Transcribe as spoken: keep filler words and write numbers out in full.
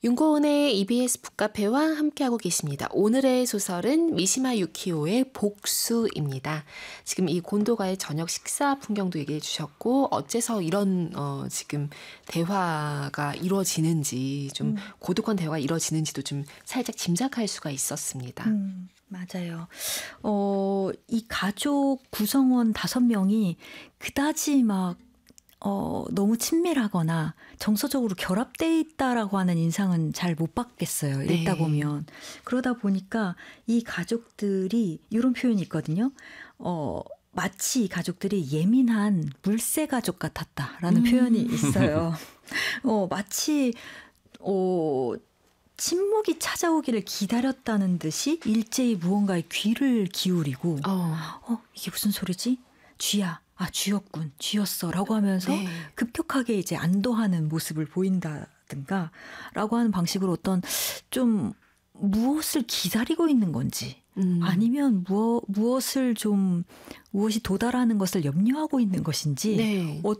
윤고은의 이비에스 북카페와 함께하고 계십니다. 오늘의 소설은 미시마 유키오의 복수입니다. 지금 이 곤도가의 저녁 식사 풍경도 얘기해 주셨고 어째서 이런 어, 지금 대화가 이루어지는지 좀 음. 고독한 대화가 이루어지는지도 좀 살짝 짐작할 수가 있었습니다. 음, 맞아요. 어, 이 가족 구성원 다섯 명이 그다지 막 어, 너무 친밀하거나 정서적으로 결합돼 있다라고 하는 인상은 잘 못 받겠어요. 읽다 네. 보면. 그러다 보니까 이 가족들이 이런 표현이 있거든요. 어, 마치 이 가족들이 예민한 물새 가족 같았다라는 음. 표현이 있어요. 어, 마치 어, 침묵이 찾아오기를 기다렸다는 듯이 일제히 무언가에 귀를 기울이고 어, 어 이게 무슨 소리지? 쥐야. 아, 쥐였군, 쥐였어 라고 하면서 네. 급격하게 이제 안도하는 모습을 보인다든가 라고 하는 방식으로 어떤 좀 무엇을 기다리고 있는 건지 음. 아니면 무엇, 무엇을 좀 무엇이 도달하는 것을 염려하고 있는 것인지 네. 어,